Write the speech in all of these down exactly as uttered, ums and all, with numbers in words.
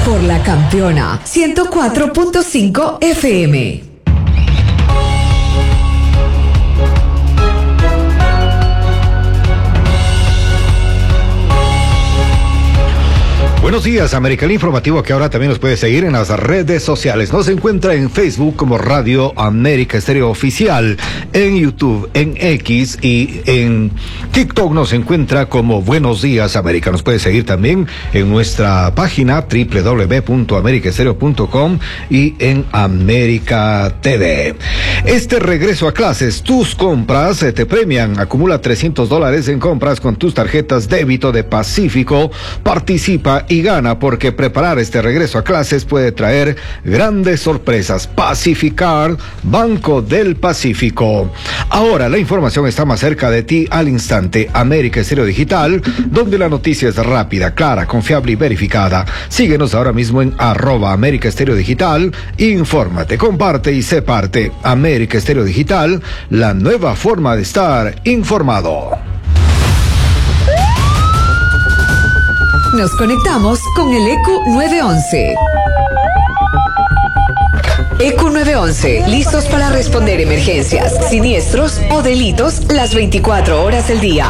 por la campeona ciento cuatro punto cinco F M. Buenos días, América, el informativo que ahora también nos puede seguir en las redes sociales. Nos encuentra en Facebook como Radio América Estéreo Oficial, en YouTube, en X y en TikTok nos encuentra como Buenos Días América. Nos puede seguir también en nuestra página doble u doble u doble u punto america estéreo punto com y en América T V. Este regreso a clases, tus compras te premian. Acumula trescientos dólares en compras con tus tarjetas débito de Pacífico. Participa y gana, porque preparar este regreso a clases puede traer grandes sorpresas. Pacificar, Banco del Pacífico. Ahora la información está más cerca de ti al instante. América Estéreo Digital, donde la noticia es rápida, clara, confiable y verificada. Síguenos ahora mismo en arroba América Estéreo Digital. Infórmate, comparte y sé parte. América Estéreo Digital, la nueva forma de estar informado. Nos conectamos con el E Q nueve once. E Q nueve once, listos para responder emergencias, siniestros o delitos las veinticuatro horas del día.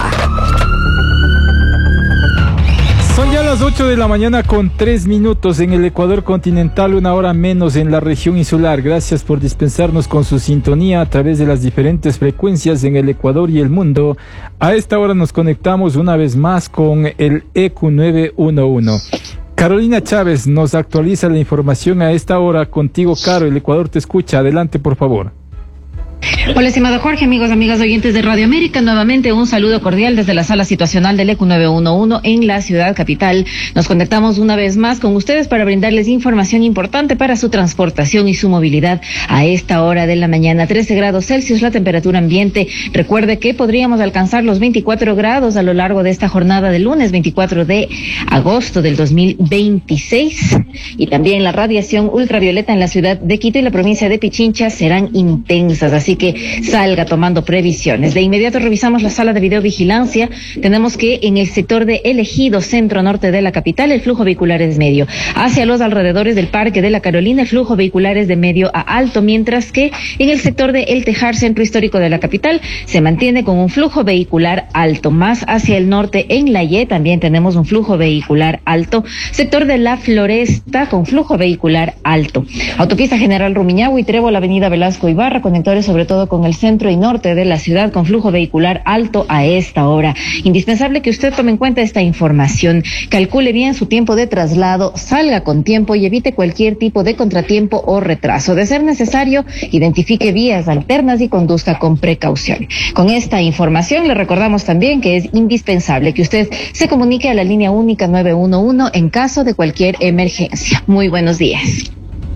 Son ya las ocho de la mañana con tres minutos en el Ecuador continental, una hora menos en la región insular. Gracias por dispensarnos con su sintonía a través de las diferentes frecuencias en el Ecuador y el mundo. A esta hora nos conectamos una vez más con el E Q nueve once. Carolina Chávez nos actualiza la información a esta hora. Contigo, Caro, el Ecuador te escucha. Adelante, por favor. Hola, estimado Jorge, amigos, amigas oyentes de Radio América, nuevamente un saludo cordial desde la sala situacional del E Q nueve once en la ciudad capital. Nos conectamos una vez más con ustedes para brindarles información importante para su transportación y su movilidad a esta hora de la mañana. trece grados Celsius la temperatura ambiente. Recuerde que podríamos alcanzar los veinticuatro grados a lo largo de esta jornada del lunes veinticuatro de agosto del dos mil veintiséis. Y también la radiación ultravioleta en la ciudad de Quito y la provincia de Pichincha serán intensas, así que salga tomando previsiones. De inmediato revisamos la sala de videovigilancia. Tenemos que en el sector de El Ejido, centro norte de la capital, el flujo vehicular es medio. Hacia los alrededores del Parque de la Carolina, el flujo vehicular es de medio a alto, mientras que en el sector de El Tejar, centro histórico de la capital, se mantiene con un flujo vehicular alto. Más hacia el norte, en La Ye, también tenemos un flujo vehicular alto. Sector de La Floresta, con flujo vehicular alto. Autopista General Rumiñahui, Trébol, Avenida Velasco Ibarra, conectores sobre todo con el centro y norte de la ciudad, con flujo vehicular alto a esta hora. Indispensable que usted tome en cuenta esta información, calcule bien su tiempo de traslado, salga con tiempo y evite cualquier tipo de contratiempo o retraso. De ser necesario, identifique vías alternas y conduzca con precaución. Con esta información le recordamos también que es indispensable que usted se comunique a la línea única nueve once en caso de cualquier emergencia. Muy buenos días.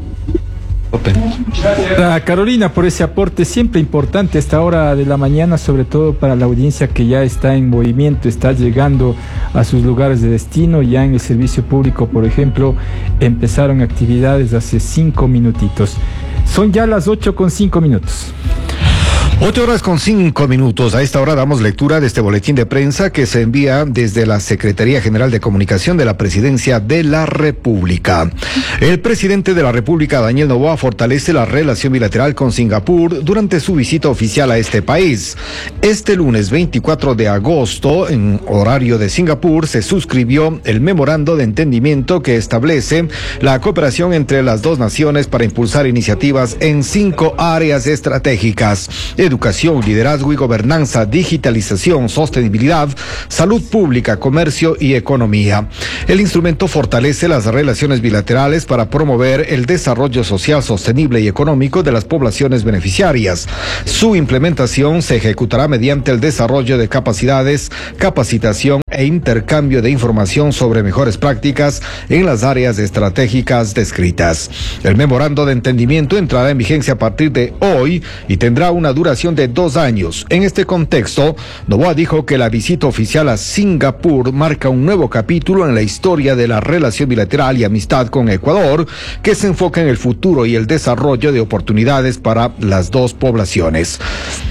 Gracias a Carolina por ese aporte siempre importante a esta hora de la mañana, sobre todo para la audiencia que ya está en movimiento, está llegando a sus lugares de destino. Ya en el servicio público, por ejemplo, empezaron actividades hace cinco minutitos. Son ya las ocho con cinco minutos. Ocho horas con cinco minutos. A esta hora damos lectura de este boletín de prensa que se envía desde la Secretaría General de Comunicación de la Presidencia de la República. El presidente de la República, Daniel Noboa, fortalece la relación bilateral con Singapur durante su visita oficial a este país. Este lunes veinticuatro de agosto, en horario de Singapur, se suscribió el memorando de entendimiento que establece la cooperación entre las dos naciones para impulsar iniciativas en cinco áreas estratégicas: educación, liderazgo y gobernanza, digitalización, sostenibilidad, salud pública, comercio y economía. El instrumento fortalece las relaciones bilaterales para promover el desarrollo social sostenible y económico de las poblaciones beneficiarias. Su implementación se ejecutará mediante el desarrollo de capacidades, capacitación e intercambio de información sobre mejores prácticas en las áreas estratégicas descritas. El memorando de entendimiento entrará en vigencia a partir de hoy y tendrá una duración de dos años. En este contexto, Noboa dijo que la visita oficial a Singapur marca un nuevo capítulo en la historia de la relación bilateral y amistad con Ecuador, que se enfoca en el futuro y el desarrollo de oportunidades para las dos poblaciones.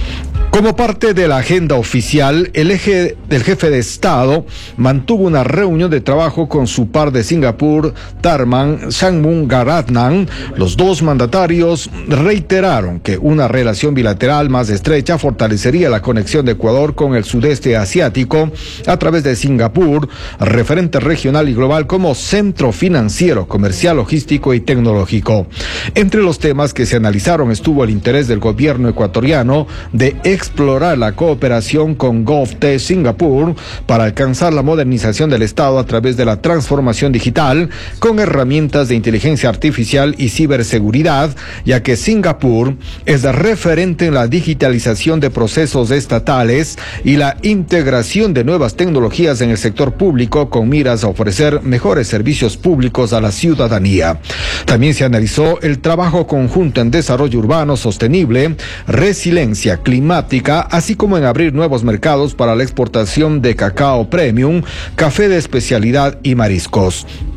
Como parte de la agenda oficial, el eje del jefe de Estado mantuvo una reunión de trabajo con su par de Singapur, Tharman Shanmugaratnam. Los dos mandatarios reiteraron que una relación bilateral más estrecha fortalecería la conexión de Ecuador con el sudeste asiático a través de Singapur, referente regional y global como centro financiero, comercial, logístico y tecnológico. Entre los temas que se analizaron estuvo el interés del gobierno ecuatoriano de explorar la cooperación con GovTech Singapur para alcanzar la modernización del Estado a través de la transformación digital con herramientas de inteligencia artificial y ciberseguridad, ya que Singapur es referente en la digitalización de procesos estatales y la integración de nuevas tecnologías en el sector público con miras a ofrecer mejores servicios públicos a la ciudadanía. También se analizó el trabajo conjunto en desarrollo urbano sostenible, resiliencia climática, así como en abrir nuevos mercados para la exportación de cacao premium, café de especialidad y mariscos.